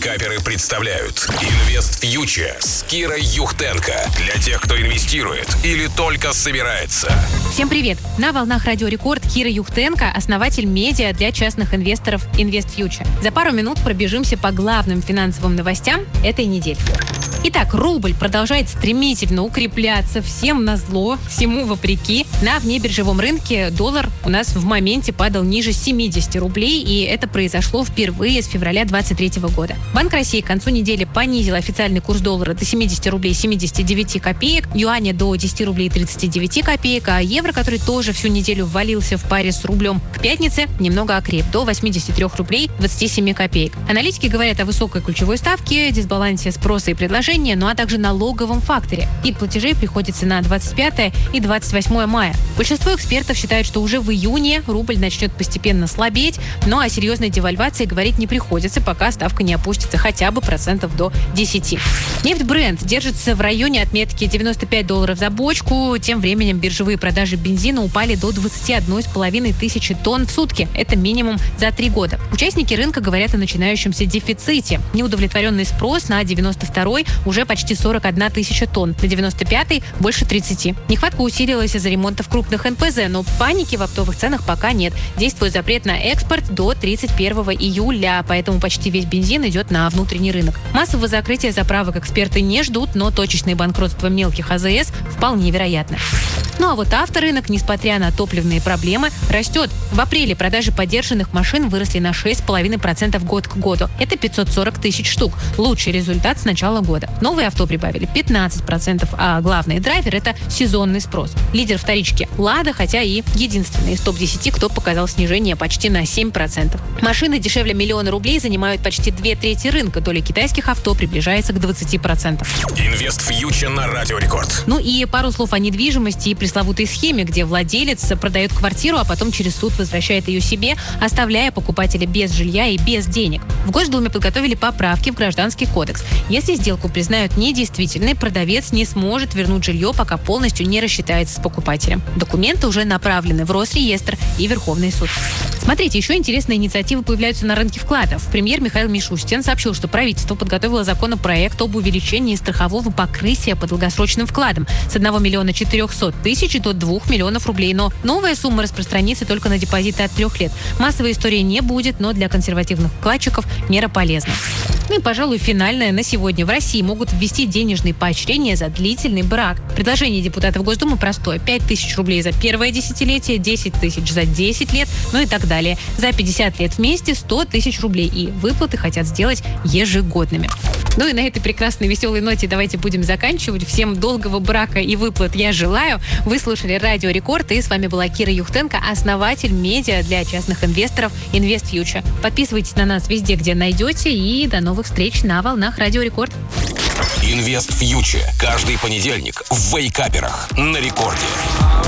Вейкаперы представляют Инвест Фьючер с Кирой Юхтенко. Для тех, кто инвестирует или только собирается. Всем привет! На волнах Радио Рекорд Кира Юхтенко, основатель медиа для частных инвесторов Инвест Фьючер. За пару минут пробежимся по главным финансовым новостям этой недели. Итак, рубль продолжает стремительно укрепляться, всем назло, всему вопреки. На внебиржевом рынке доллар у нас в моменте падал ниже 70 рублей, и это произошло впервые с февраля 2023 года. Банк России к концу недели понизил официальный курс доллара до 70 рублей 79 копеек, юаня до 10 рублей 39 копеек, а евро, который тоже всю неделю ввалился в паре с рублем, к пятнице немного окреп, до 83 рублей 27 копеек. Аналитики говорят о высокой ключевой ставке, дисбалансе спроса и предложения, ну а также налоговом факторе. Пик платежей приходится на 25 и 28 мая. Большинство экспертов считают, что уже в июне рубль начнет постепенно слабеть, но о серьезной девальвации говорить не приходится, пока ставка не опустится хотя бы процентов до 10. Нефть Brent держится в районе отметки $95 за бочку. Тем временем биржевые продажи бензина упали до 21,5 тысячи тонн в сутки. Это минимум за 3 года. Участники рынка говорят о начинающемся дефиците. Неудовлетворенный спрос на 92-й уже почти 41 тысяча тонн, на 95-й больше 30. Нехватка усилилась из-за ремонтов крупных НПЗ, но паники в оптовых ценах пока нет. Действует запрет на экспорт до 31 июля, поэтому почти весь бензин идет на внутренний рынок. Массового закрытия заправок эксперты не ждут, но точечное банкротство мелких АЗС вполне вероятно. Ну а вот авторынок, несмотря на топливные проблемы, растет. В апреле продажи подержанных машин выросли на 6,5% год к году. Это 540 тысяч штук. Лучший результат с начала года. Новые авто прибавили 15%, а главный драйвер – это сезонный спрос. Лидер вторички – «Лада», хотя и единственный из топ-10, кто показал снижение почти на 7%. Машины дешевле $1 миллион рублей занимают почти 2/3 рынка. Доля китайских авто приближается к 20%. Инвест Фьючер на Радио Рекорд. Ну и пару слов о недвижимости и пресловутой схеме, где владелец продает квартиру, а потом через суд возвращает ее себе, оставляя покупателя без жилья и без денег. В Госдуме подготовили поправки в Гражданский кодекс. Если сделку признают недействительной, продавец не сможет вернуть жилье, пока полностью не рассчитается с покупателем. Документы уже направлены в Росреестр и Верховный суд. Смотрите, еще интересные инициативы появляются на рынке вкладов. Премьер Михаил Мишустин сообщил, что правительство подготовило законопроект об увеличении страхового покрытия по долгосрочным вкладам с 1 400 000 до 2 миллионов рублей. Но новая сумма распространится только на депозиты от 3 лет. Массовой истории не будет, но для консервативных вкладчиков мера полезна. Ну и, пожалуй, финальное на сегодня. В России могут ввести денежные поощрения за длительный брак. Предложение депутатов Госдумы простое. 5 тысяч рублей за первое десятилетие, 10 тысяч за 10 лет, ну и так далее. За 50 лет вместе 100 тысяч рублей. И выплаты хотят сделать ежегодными. Ну и на этой прекрасной веселой ноте давайте будем заканчивать. Всем долгого брака и выплат я желаю. Вы слушали Радио Рекорд, и с вами была Кира Юхтенко, основатель медиа для частных инвесторов Инвест Фьючер. Подписывайтесь на нас везде, где найдете, и до новых встреч на волнах Радио Рекорд. Инвест Фьючер. Каждый понедельник в Вейкаперах на Рекорде.